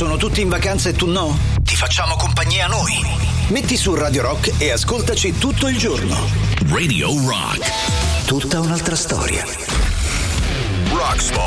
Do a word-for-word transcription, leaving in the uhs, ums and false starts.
sono tutti in vacanza e tu no? Ti facciamo compagnia noi. Metti su Radio Rock e ascoltaci tutto il giorno. Radio Rock. Tutta un'altra storia. Rockstar.